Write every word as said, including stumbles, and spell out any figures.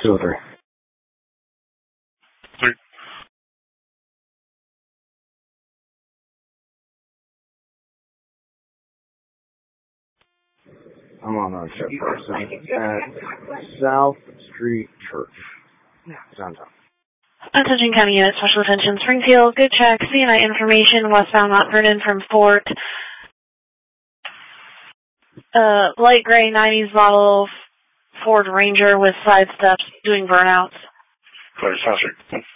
Two or three. Three. I'm on our trip person at South Street Church. Downtown. Attention County Unit, Special Attention, Springfield, good check, C N I information, westbound Mount Vernon from Fort. Uh, light gray nineties model Ford Ranger with side steps doing burnouts. Clear, South Street.